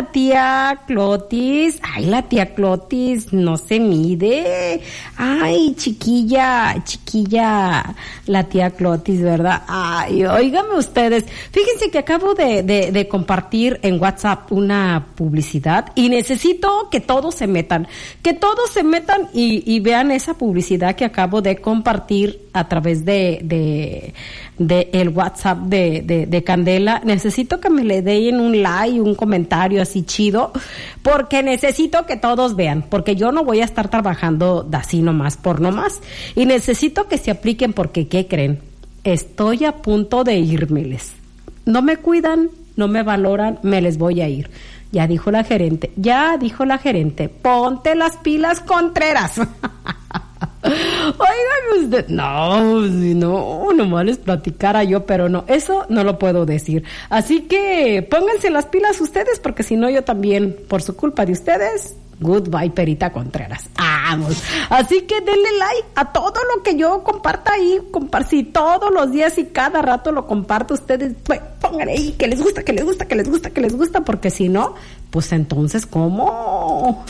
la tía Clotis. Ay, la tía Clotis no se mide. Ay, chiquilla, la tía Clotis, ¿verdad? Ay, óigame ustedes. Fíjense que acabo de compartir en WhatsApp una publicidad y necesito que todos se metan y vean esa publicidad que acabo de compartir a través de el WhatsApp de Candela. Necesito que me le den un like, un comentario así chido, porque necesito que todos vean, porque yo no voy a estar trabajando así nomás por nomás, y necesito que se apliquen, porque ¿qué creen? Estoy a punto de irmeles. No me cuidan, no me valoran, me les voy a ir. Ya dijo la gerente, ponte las pilas, Contreras. Oigan usted, nomás les platicara yo, pero no, eso no lo puedo decir. Así que pónganse las pilas ustedes, porque si no yo también, por su culpa de ustedes, goodbye Perita Contreras. Vamos. Así que denle like a todo lo que yo comparta ahí, si todos los días y cada rato lo comparto, ustedes pues, pongan ahí que les gusta, porque si no, pues entonces ¿cómo?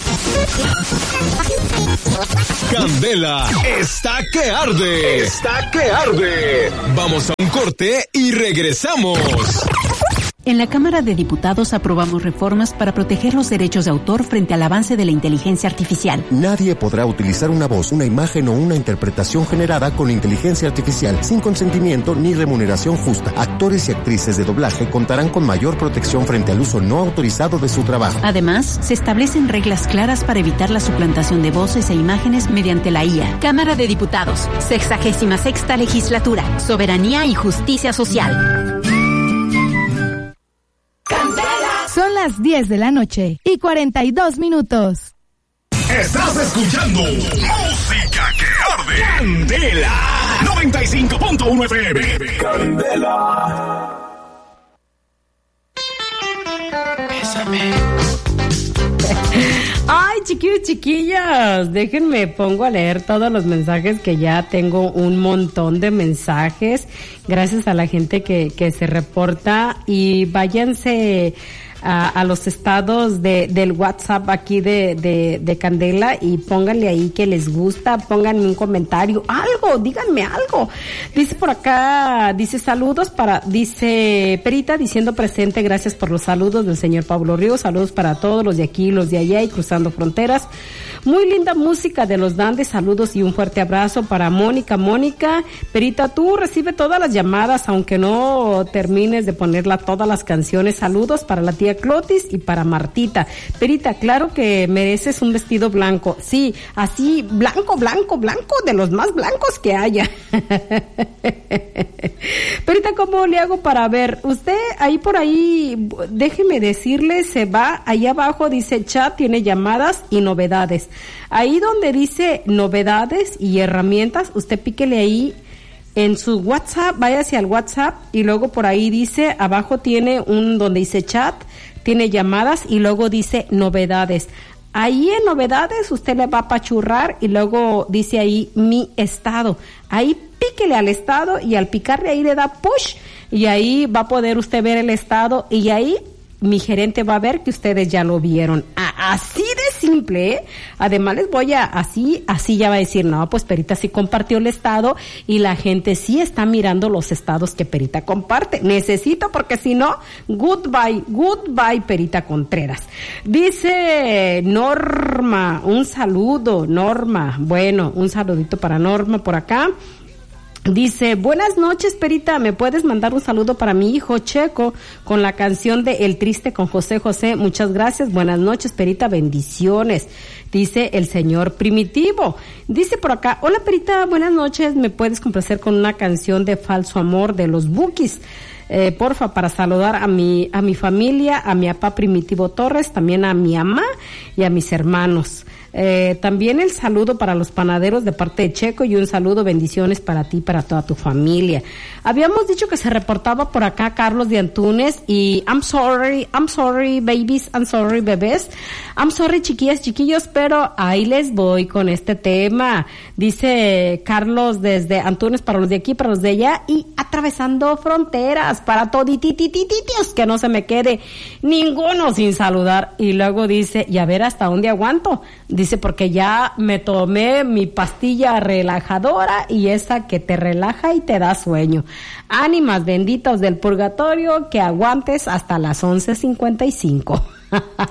Candela está que arde. Vamos a un corte y regresamos. En la Cámara de Diputados aprobamos reformas para proteger los derechos de autor frente al avance de la inteligencia artificial. Nadie podrá utilizar una voz, una imagen o una interpretación generada con inteligencia artificial sin consentimiento ni remuneración justa. Actores y actrices de doblaje contarán con mayor protección frente al uso no autorizado de su trabajo. Además, se establecen reglas claras para evitar la suplantación de voces e imágenes mediante la IA. Cámara de Diputados, 66ª Legislatura, Soberanía y Justicia Social. Son las 10 de la noche y 42 minutos. Estás escuchando Música que Arde. Candela 95.1 FM. Candela. Bésame. Ay, chiquillas, déjenme pongo a leer todos los mensajes, que ya tengo un montón de mensajes. Gracias a la gente que se reporta, y váyanse a los estados del WhatsApp aquí de Candela y pónganle ahí que les gusta, pónganme un comentario, algo, díganme algo. Dice por acá, dice dice Perita diciendo presente, gracias por los saludos del señor Pablo Ríos, saludos para todos los de aquí, los de allá y cruzando fronteras. Muy linda música de los Dandes, saludos y un fuerte abrazo para Mónica. Perita, tú recibe todas las llamadas, aunque no termines de ponerla todas las canciones. Saludos para la tía Clotis y para Martita. Perita, claro que mereces un vestido blanco. Sí, así, blanco, de los más blancos que haya. Perita, ¿cómo le hago para ver? Usted ahí por ahí, déjeme decirle, se va, ahí abajo dice chat, tiene llamadas y novedades. Ahí donde dice novedades y herramientas, usted píquele ahí en su WhatsApp, váyase al WhatsApp y luego por ahí dice, abajo tiene donde dice chat, tiene llamadas y luego dice novedades. Ahí en novedades usted le va a apachurrar y luego dice ahí mi estado. Ahí píquele al estado y al picarle ahí le da push y ahí va a poder usted ver el estado y ahí mi gerente va a ver que ustedes ya lo vieron. Así de simple, ¿eh? Además les voy a, así ya va a decir, no, pues Perita sí compartió el estado y la gente sí está mirando los estados que Perita comparte. Necesito, porque si no, goodbye Perita Contreras. Dice Norma, un saludo, Norma. Bueno, un saludito para Norma por acá. Dice, buenas noches Perita, ¿me puedes mandar un saludo para mi hijo Checo con la canción de El Triste con José José? Muchas gracias, buenas noches Perita, bendiciones. Dice el señor Primitivo. Dice por acá, hola Perita, buenas noches, ¿me puedes complacer con una canción de Falso Amor de los Bukis? Porfa, para saludar a mi familia, a mi papá Primitivo Torres, también a mi mamá y a mis hermanos. También el saludo para los panaderos de parte de Checo y un saludo, bendiciones para ti, para toda tu familia. Habíamos dicho que se reportaba por acá Carlos de Antunes y I'm sorry babies, I'm sorry bebés, I'm sorry chiquillas, chiquillos, pero ahí les voy con este tema. Dice Carlos desde Antunes, para los de aquí, para los de allá y atravesando fronteras, para todititititios, que no se me quede ninguno sin saludar. Y luego dice, y a ver hasta dónde aguanto. Dice, porque ya me tomé mi pastilla relajadora y esa que te relaja y te da sueño. Ánimas benditas del purgatorio, que aguantes hasta las 11:55.